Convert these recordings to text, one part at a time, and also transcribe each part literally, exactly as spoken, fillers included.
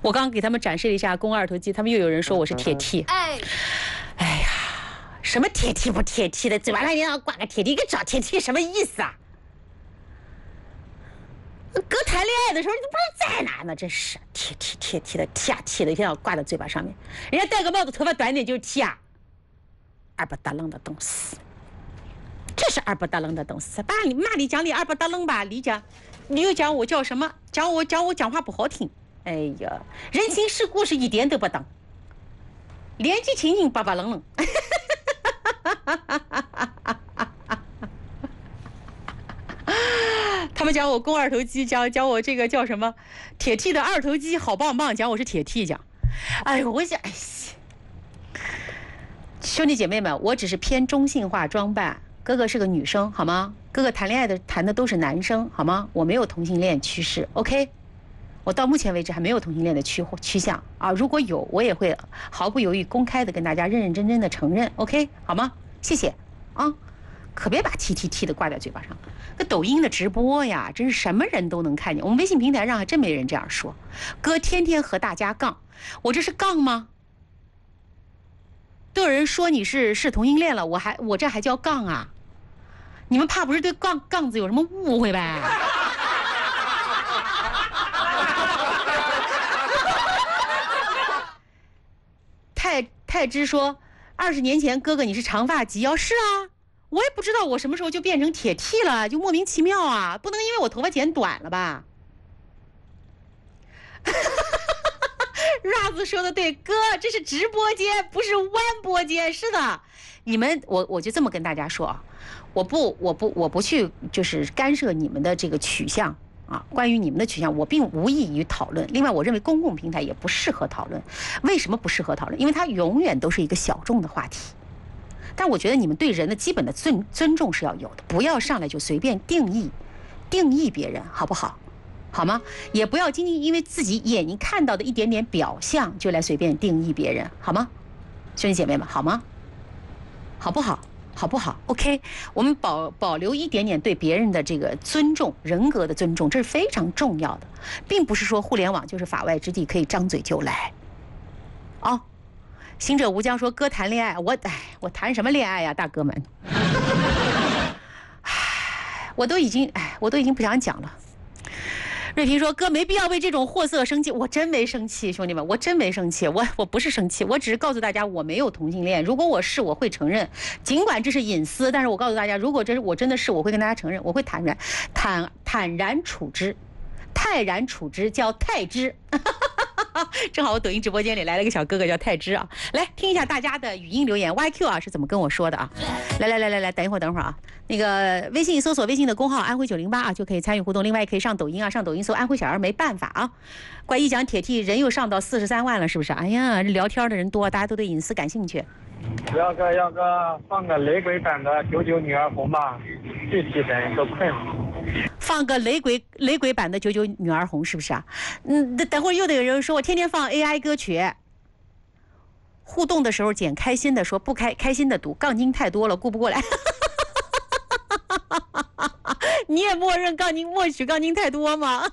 我刚刚给他们展示了一下肱二头肌，他们又有人说我是铁 T。哎，哎呀，什么铁 T 不铁 T 的，嘴巴上一定要挂个铁 T， 跟找铁 T 什么意思啊？哥谈恋爱的时候，你都不知道在哪呢，真是铁 T 铁 T 的 T 啊 T 的，一定要挂在嘴巴上面。人家戴个帽子，头发短点就是 T 啊，二不搭楞的东西。这是二不搭楞的东西，爸，你骂你讲你二不搭楞吧，你讲，你又讲我叫什么？讲我讲我讲话不好听。哎呀，人情世故是一点都不懂，年纪轻轻巴巴愣愣。他们讲我肱二头肌，讲讲我这个叫什么铁 T 的二头肌好棒棒，讲我是铁 T 讲。哎呦，我想，哎呀，兄弟姐妹们，我只是偏中性化装扮。哥哥是个女生，好吗？哥哥谈恋爱的谈的都是男生，好吗？我没有同性恋趋势 ，OK？ 我到目前为止还没有同性恋的趋趋向啊，如果有，我也会毫不犹豫、公开的跟大家认认真真的承认 ，OK？ 好吗？谢谢啊，可别把 T T T 的挂在嘴巴上。那抖音的直播呀，真是什么人都能看见。我们微信平台上还真没人这样说，哥天天和大家杠，我这是杠吗？都有人说你是是同性恋了，我还我这还叫杠啊？你们怕不是对杠杠子有什么误会呗？太太之说，二十年前哥哥你是长发及腰，是啊，我也不知道我什么时候就变成铁 T 了，就莫名其妙啊，不能因为我头发剪短了吧？Raz 说的对，哥，这是直播间，不是弯播间。是的，你们，我我就这么跟大家说啊，我不，我不，我不去就是干涉你们的这个取向啊。关于你们的取向，我并无异于讨论。另外，我认为公共平台也不适合讨论。为什么不适合讨论？因为它永远都是一个小众的话题。但我觉得你们对人的基本的尊尊重是要有的，不要上来就随便定义定义别人，好不好？好吗？也不要仅仅因为自己眼睛看到的一点点表象就来随便定义别人，好吗？兄弟姐妹们，好吗？好不好？好不好 ？OK， 我们保保留一点点对别人的这个尊重，人格的尊重，这是非常重要的，并不是说互联网就是法外之地，可以张嘴就来。哦，行者无疆说哥谈恋爱，我哎，我谈什么恋爱呀，大哥们？唉，我都已经哎，我都已经不想讲了。瑞平说：“哥，没必要为这种货色生气。”我真没生气，兄弟们，我真没生气。我我不是生气，我只是告诉大家我没有同性恋。如果我是，我会承认，尽管这是隐私，但是我告诉大家，如果这是我真的是，我会跟大家承认，我会坦然坦坦然处之，泰然处之，叫泰之。正好我抖音直播间里来了一个小哥哥叫泰之啊，来听一下大家的语音留言 Y Q 啊是怎么跟我说的啊？来来来来来，等一会儿等会儿啊，那个微信搜索微信的公号安徽九零八啊就可以参与互动，另外也可以上抖音啊，上抖音搜安徽小儿没办法啊。怪一讲铁 T 人又上到四十三万了，是不是？哎呀，聊天的人多，大家都对隐私感兴趣。 要个要个放个雷鬼版的九九女儿红吧，具体的都困了。 放个雷鬼雷鬼版的九九女儿红是不是啊？嗯，等会儿又得有人说我天天放 A I 歌曲，互动的时候捡开心的说，不开开心的读，杠精太多了顾不过来。你也默认杠精默许杠精太多吗？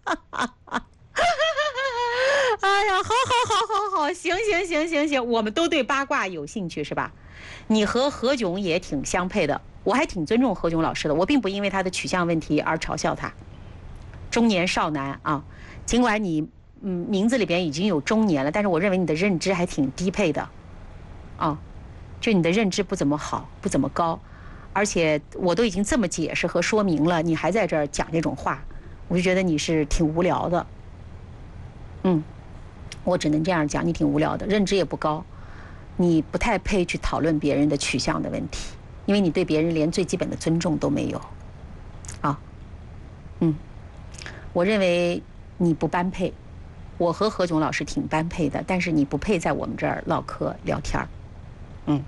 哎呀，好好好好好，行行行行行，我们都对八卦有兴趣是吧？你和何炅也挺相配的，我还挺尊重何炅老师的，我并不因为他的取向问题而嘲笑他。中年少男啊，尽管你嗯名字里边已经有中年了，但是我认为你的认知还挺低配的，啊，就你的认知不怎么好，不怎么高，而且我都已经这么解释和说明了，你还在这儿讲这种话，我就觉得你是挺无聊的。嗯，我只能这样讲，你挺无聊的，认知也不高，你不太配去讨论别人的取向的问题，因为你对别人连最基本的尊重都没有。啊，嗯，我认为你不般配，我和何炅老师挺般配的，但是你不配在我们这儿唠嗑聊天儿。嗯，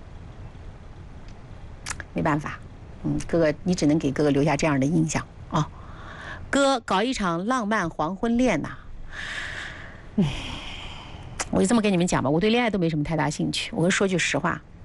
没办法，嗯，哥哥，你只能给哥哥留下这样的印象啊。哥搞一场浪漫黄昏恋呐、啊。嗯，我就这么跟你们讲吧，我对恋爱都没什么太大兴趣。我说句实话，